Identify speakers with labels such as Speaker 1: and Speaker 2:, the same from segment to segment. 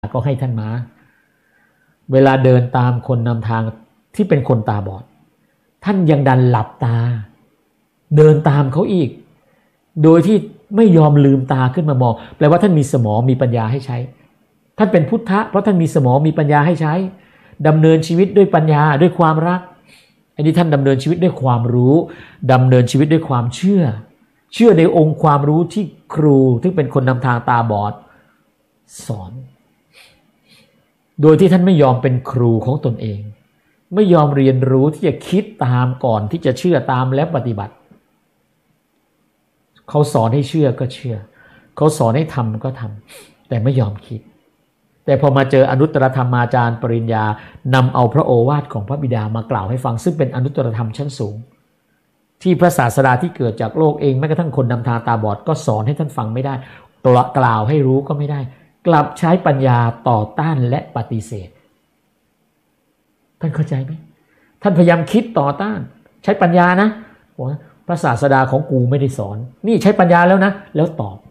Speaker 1: ก็ให้ท่านมาเวลาเดินตามคนนำทางที่เป็นคนตาบอดท่านยังดันหลับตาเดินตามเขาอีกโดยที่ไม่ยอมลืมตาขึ้นมามองแปลว่าท่านมีสมองมีปัญญาให้ใช้ท่านเป็นพุทธะเพราะท่านมีสมองมีปัญญาให้ใช้ดำเนินชีวิตด้วยปัญญาด้วยความรักอันนี้ท่านดำเนินชีวิตด้วยความรู้ดำเนินชีวิตด้วยความเชื่อในองค์ความรู้ที่ครูที่เป็นคนนำทางตาบอดสอนโดยที่ท่านไม่ยอมเป็นครูของตนเองไม่ยอมเรียนรู้ที่จะคิดตามก่อนที่จะเชื่อตามและปฏิบัติเขาสอนให้เชื่อก็เชื่อเขาสอนให้ทำก็ทำแต่ไม่ยอมคิดแต่พอมาเจออนุตตรธรรมาจารย์ปริญญานำเอาพระโอวาทของพระบิดามากล่าวให้ฟังซึ่งเป็นอนุตตรธรรมชั้นสูงที่พระศาสดาที่เกิดจากโลกเองแม้กระทั่งคนนำทางตาบอดก็สอนให้ท่านฟังไม่ได้กล่าวให้รู้ก็ไม่ได้กลับใช้ปัญญาต่อต้านและปฏิเสธท่านเข้าใจไหมท่านพยายามคิดต่อต้านใช้ปัญญานะพระศาสดาของกูไม่ได้สอนนี่ใช้ปัญญาแล้วนะแล้วตอบ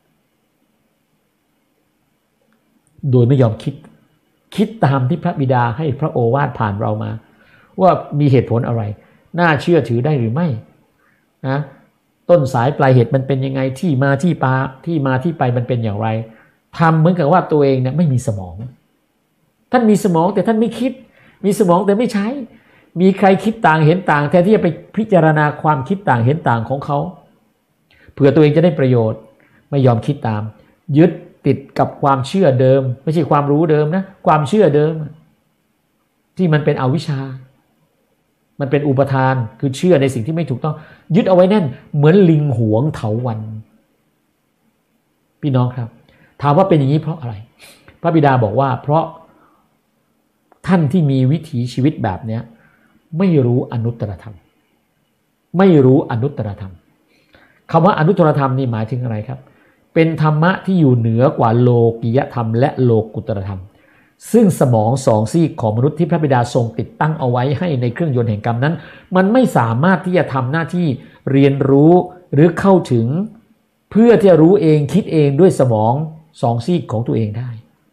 Speaker 1: โดยไม่ยอมคิดตามที่พระบิดาให้พระโอวาทผ่านเรามาว่ามีเหตุผลอะไรน่าเชื่อถือได้หรือไม่นะต้นสายปลายเหตุมันเป็นยังไงที่มาที่ไปมันเป็นอย่างไรทำเหมือนกับว่าตัวเองเนี่ยไม่มีสมองท่านมีสมองแต่ท่านไม่คิดมีสมองแต่ไม่ใช้มีใครคิดต่างเห็นต่างแทนที่จะไปพิจารณาความคิดต่างเห็นต่างของเขาเพื่อตัวเองจะได้ประโยชน์ไม่ยอมคิดตามยึดติดกับความเชื่อเดิมไม่ใช่ความรู้เดิมนะความเชื่อเดิมที่มันเป็นอวิชชามันเป็นอุปทานคือเชื่อในสิ่งที่ไม่ถูกต้องยึดเอาไว้แน่นเหมือนลิงหวงเถาวัลย์พี่น้องครับถามว่าเป็นอย่างนี้เพราะอะไรพระบิดาบอกว่าเพราะท่านที่มีวิถีชีวิตแบบนี้ไม่รู้อนุตตรธรรมไม่รู้อนุตตรธรรมคำว่าอนุตตรธรรมนี่หมายถึงอะไรครับเป็นธรรมะที่อยู่เหนือกว่าโลกิยธรรมและโลกุตตรธรรมซึ่งสมองสองซีกของมนุษย์ที่พระบิดาทรงติดตั้งเอาไว้ให้ในเครื่องยนต์แห่งกรรมนั้นมันไม่สามารถที่จะทำหน้าที่เรียนรู้หรือเข้าถึงเพื่อที่จะรู้เองคิดเองด้วยสมองสองซีกของตัวเองได้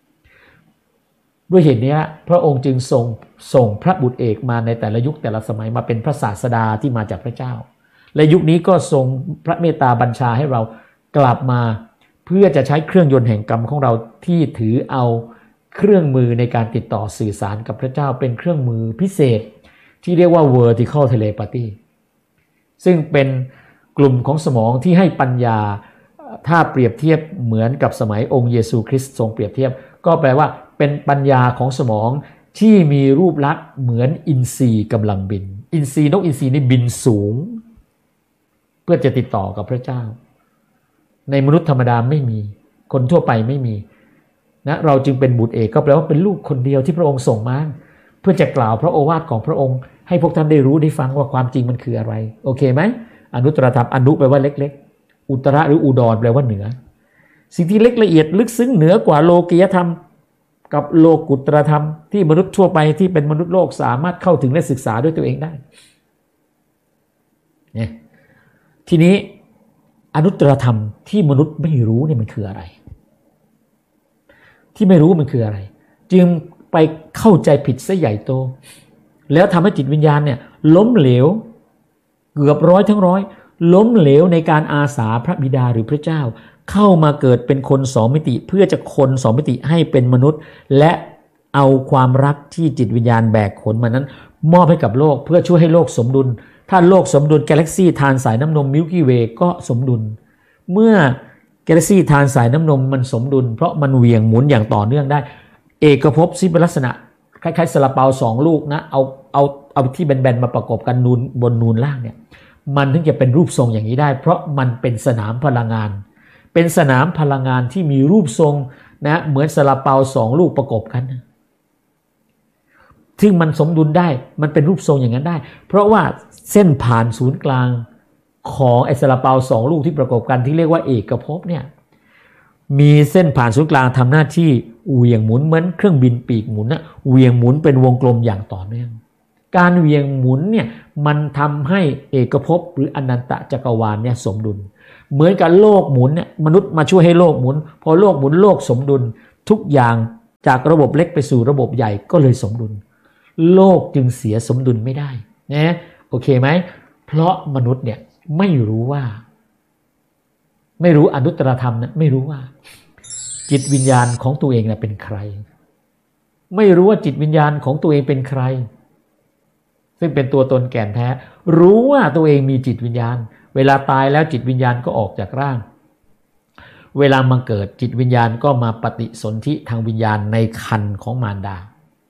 Speaker 1: ด้วยเหตุนี้พระองค์จึงส่งพระบุตรเอกมาในแต่ละยุคแต่ละสมัยมาเป็นพระศาสดาที่มาจากพระเจ้าและยุคนี้ก็ทรงพระเมตตาบัญชาให้เรากลับมาเพื่อจะใช้เครื่องยนต์แห่งกรรมของเราที่ถือเอาเครื่องมือในการติดต่อสื่อสารกับพระเจ้าเป็นเครื่องมือพิเศษที่เรียกว่า vertical telepathy ซึ่งเป็นกลุ่มของสมองที่ให้ปัญญาถ้าเปรียบเทียบเหมือนกับสมัยองค์เยซูคริสต์ทรงเปรียบเทียบก็แปลว่าเป็นปัญญาของสมองที่มีรูปลักษณ์เหมือนอินทรีกำลังบินอินทรีนกอินทรีนี่บินสูงเพื่อจะติดต่อกับพระเจ้าในมนุษย์ธรรมดาไม่มีคนทั่วไปไม่มีนะเราจึงเป็นบุตรเอกก็แปลว่าเป็นลูกคนเดียวที่พระองค์ส่งมาเพื่อจะกล่าวพระโอวาทของพระองค์ให้พวกท่านได้รู้ได้ฟังว่าความจริงมันคืออะไรโอเคไหมอนุตตรธรรมอนุแปลว่าเล็กๆอุตระหรืออุดรแปลว่าเหนือสิ่งที่เล็กละเอียดลึกซึ้งเหนือกว่าโลกิยธรรมกับโลกุตตรธรรมที่มนุษย์ทั่วไปที่เป็นมนุษย์โลกสามารถเข้าถึงและศึกษาด้วยตัวเองได้เนี่ยทีนี้อนุตตรธรรมที่มนุษย์ไม่รู้เนี่ยมันคืออะไรที่ไม่รู้มันคืออะไรจึงไปเข้าใจผิดซะใหญ่โตแล้วทำให้จิตวิญญาณเนี่ยล้มเหลวเกือบร้อยทั้งร้อยล้มเหลวในการอาสาพระบิดาหรือพระเจ้าเข้ามาเกิดเป็นคนสองมิติเพื่อจะคนสองมิติให้เป็นมนุษย์และเอาความรักที่จิตวิญญาณแบกขนมานั้นมอบให้กับโลกเพื่อช่วยให้โลกสมดุลถ้าโลกสมดุลกาแล็กซี่ทานสายน้ำนมมิลกี้เวย์ก็สมดุลเมื่อกาแล็กซี่ทานสายน้ำนมมันสมดุลเพราะมันเหวี่ยงหมุนอย่างต่อเนื่องได้เอกภพที่เป็นลักษณะคล้ายๆซาลาเปา2ลูกนะเอาที่แบนๆมาประกบกันนูนบนนูนล่างเนี่ยมันถึงจะเป็นรูปทรงอย่างนี้ได้เพราะมันเป็นสนามพลังงานเป็นสนามพลังงานที่มีรูปทรงนะเหมือนซาลาเปา2ลูกประกบกันซึ่งมันสมดุลได้มันเป็นรูปทรงอย่างนั้นได้เพราะว่าเส้นผ่านศูนย์กลางของไอ้ซาลาเปา2ลูกที่ประกบกันที่เรียกว่าเอกภพเนี่ยมีเส้นผ่านศูนย์กลางทำหน้าที่เหวี่ยงหมุนเหมือนเครื่องบินปีกหมุนนะเหวี่ยงหมุนเป็นวงกลมอย่างต่อเนื่องการเหวี่ยงหมุนเนี่ยมันทำให้เอกภพหรืออนันตจักรวาลเนี่ยสมดุลเหมือนกับโลกหมุนเนี่ยมนุษย์มาช่วยให้โลกหมุนพอโลกหมุนโลกสมดุลทุกอย่างจากระบบเล็กไปสู่ระบบใหญ่ก็เลยสมดุลโลกจึงเสียสมดุลไม่ได้นะโอเคไหมเพราะมนุษย์เนี่ยไม่รู้อนุตตรธรรมนะไม่รู้ว่าจิตวิญญาณของตัวเองเป็นใครไม่รู้ว่าจิตวิญญาณของตัวเองเป็นใครซึ่งเป็นตัวตนแก่นแท้รู้ว่าตัวเองมีจิตวิญญาณเวลาตายแล้วจิตวิญญาณก็ออกจากร่างเวลามาเกิดจิตวิญญาณก็มาปฏิสนธิทางวิญญาณในครรภ์ของมารดา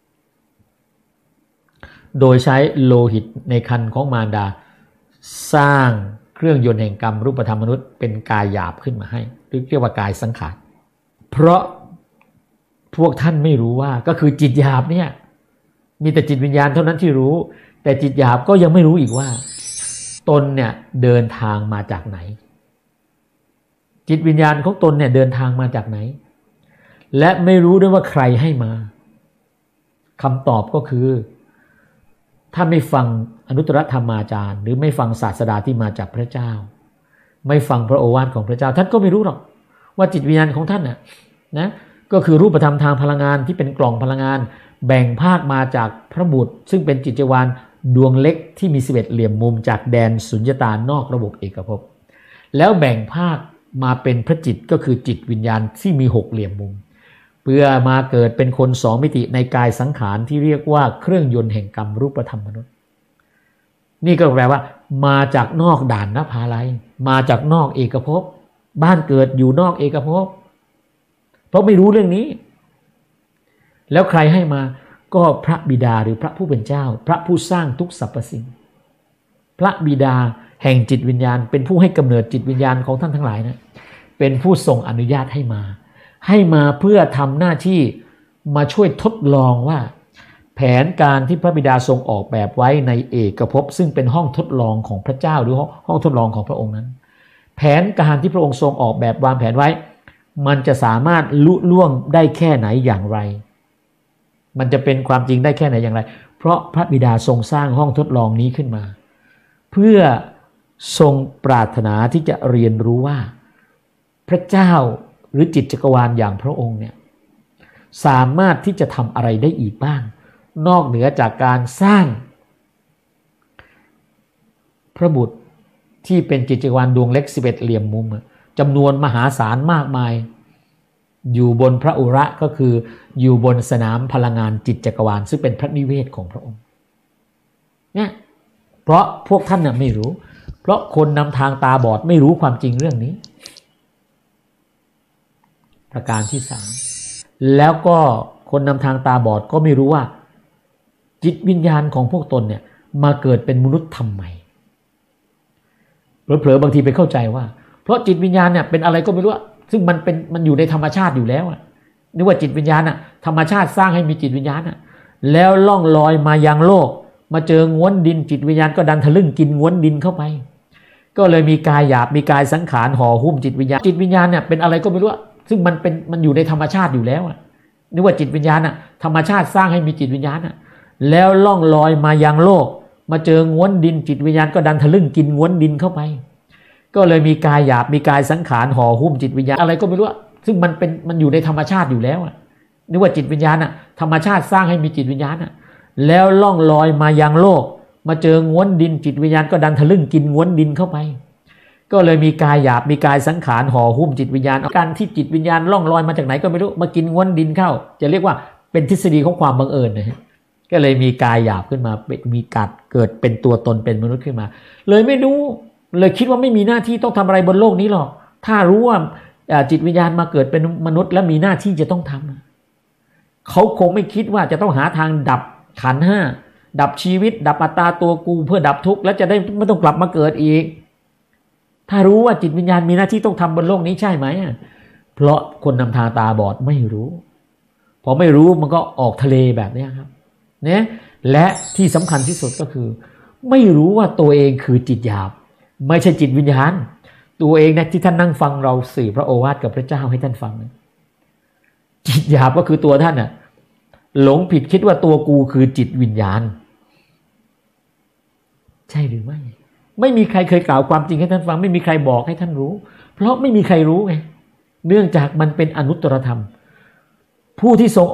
Speaker 1: โดยใช้โลหิตในครรภ์ของมารดาสร้างเครื่องยนต์แห่งกรรมรูปธรรมมนุษย์เป็นกายหยาบขึ้นมาให้เรียกว่ากายสังขารเพราะพวกท่านไม่รู้ว่าก็คือจิตหยาบเนี่ยมีแต่จิตวิญญาณเท่านั้นที่รู้แต่จิตหยาบก็ยังไม่รู้อีกว่าตนเนี่ยเดินทางมาจากไหนจิตวิญญาณของตนเนี่ยเดินทางมาจากไหนและไม่รู้ด้วยว่าใครให้มาคำตอบก็คือถ้าไม่ฟังอนุตตรธรรมาจารย์หรือไม่ฟังศาสดาที่มาจากพระเจ้าไม่ฟังพระโอวาทของพระเจ้าท่านก็ไม่รู้หรอกว่าจิตวิญญาณของท่านนะก็คือรูปธรรมทางพลังงานที่เป็นกล่องพลังงานแบ่งภาคมาจากพระบุตรซึ่งเป็นจิตวาลดวงเล็กที่มี11เหลี่ยมมุมจากแดนสุญญตานอกระบบเอกภพแล้วแบ่งภาคมาเป็นพระจิตก็คือจิตวิญญาณที่มี6เหลี่ยมมุมเพื่อมาเกิดเป็นคน2มิติในกายสังขารที่เรียกว่าเครื่องยนต์แห่งกรรมรูปธรรมมนุษย์นี่ก็แปลว่ามาจากนอกด่านนภาลัยมาจากนอกเอกภพบ้านเกิดอยู่นอกเอกภพเพราะไม่รู้เรื่องนี้แล้วใครให้มาก็พระบิดาหรือพระผู้เป็นเจ้าพระผู้สร้างทุกสรรพสิ่งพระบิดาแห่งจิตวิญญาณเป็นผู้ให้กำเนิดจิตวิญญาณของท่านทั้งหลายนะเป็นผู้ทรงอนุญาตให้มาเพื่อทำหน้าที่มาช่วยทดลองว่าแผนการที่พระบิดาทรงออกแบบไว้ในเอกภพซึ่งเป็นห้องทดลองของพระเจ้าหรือห้องทดลองของพระองค์นั้นแผนการที่พระองค์ทรงออกแบบวางแผนไว้มันจะสามารถลุล่วงได้แค่ไหนอย่างไรมันจะเป็นความจริงได้แค่ไหนอย่างไรเพราะพระบิดาทรงสร้างห้องทดลองนี้ขึ้นมาเพื่อทรงปรารถนาที่จะเรียนรู้ว่าพระเจ้าหรือจิตจักรวาลอย่างพระองค์เนี่ยสามารถที่จะทำอะไรได้อีกบ้างนอกเหนือจากการสร้างพระบุตรที่เป็นจิตจักรวาลดวงเล็ก11เหลี่ยมมุมจำนวนมหาศาลมากมายอยู่บนพระอุระก็คืออยู่บนสนามพลังงานจิตจักรวาลซึ่งเป็นพระนิเวศของพระองค์เนี่ยเพราะพวกท่านไม่รู้เพราะคนนำทางตาบอดไม่รู้ความจริงเรื่องนี้ประการที่3แล้วก็คนนำทางตาบอดก็ไม่รู้ว่าจิตวิญญาณของพวกตนเนี่ยมาเกิดเป็นมนุษย์ทำไมเผลอๆบางทีไปเข้าใจว่าเพราะจิตวิญญาณเนี่ยเป็นอะไรก็ไม่รู้ซึ่งมันอยู่ในธรรมชาติอยู่แล้วนึกว่าจิตวิญญาณธรรมชาติสร้างให้มีจิตวิญญาณแล้วล่องลอยมายังโลกมาเจอง้วนดินจิตวิญญาณก็ดันทะลึ่งกินง้วนดินเข้าไปก็เลยมีกายหยาบมีกายสังขารห่อหุ้มจิตวิญญาณเนี่ยเป็นอะไรก็ไม่รู้ซึ่งมันอยู่ในธรรมชาติอยู่แล้วนึกว่าจิตวิญญาณธรรมชาติสร้างให้มีจิตวิญญาณแล้วล่องลอยมายังโลกมาเจอง้วนดินจิตวิญญาณก็ดันทะลึ่งกินง้วนดินเข้าไปก็เลยมีกายหยาบมีกายสังขารห่อหุ้มจิตวิญญาณอะไรก็ไม่รู้ซึ่งมันอยู่ในธรรมชาติอยู่แล้วนึกว่าจิตวิญญาณธรรมชาติสร้างให้มีจิตวิญญาณแล้วล่องลอยมายังโลกมาเจอง้วนดินจิตวิญญาณก็ดันทะลึ่งกินง้วนดินเข้าไปก็เลยมีกายหยาบมีกายสังขารห่อหุ้มจิตวิญญาณการที่จิตวิญญาณล่องลอยมาจากไหนก็ไม่รู้มากินง้วนดินเข้าจะเรียกว่าเป็นทฤษฎีของความบังเอิญนะฮะก็เลยมีกายหยาบขึ้นมามีเกิดเป็นตัวตนเป็นมนุษย์ขึ้นมาเลยไม่รู้เลยคิดว่าไม่มีหน้าที่ต้องทำอะไรบนโลกนี้หรอกถ้ารู้ว่าจิตวิญญาณมาเกิดเป็นมนุษย์และมีหน้าที่จะต้องทำเขาคงไม่คิดว่าจะต้องหาทางดับขันธ์5ดับชีวิตดับอัตตาตัวกูเพื่อดับทุกข์แล้วจะได้ไม่ต้องกลับมาเกิดอีกถ้ารู้ว่าจิตวิญญาณมีหน้าที่ต้องทำบนโลกนี้ใช่ไหมเพราะคนนำทางตาบอดไม่รู้พอไม่รู้มันก็ออกทะเลแบบนี้ครับเนี่ยและที่สำคัญที่สุดก็คือไม่รู้ว่าตัวเองคือจิตหยาบไม่ใช่จิตวิญญาณตัวเองนะที่ท่านนั่งฟังเราสื่อพระโอวาทกับพระเจ้าให้ท่านฟังจิตหยาบก็คือตัวท่านหลงผิดคิดว่าตัวกูคือจิตวิญญาณใช่หรือไม่ไม่มีใครเคยกล่าวความจริงให้ท่านฟังไม่มีใครบอกให้ท่านรู้เพราะไม่มีใครรู้ไงเนื่องจากมันเป็นอนุตตรธรรมผู้ที่ทรง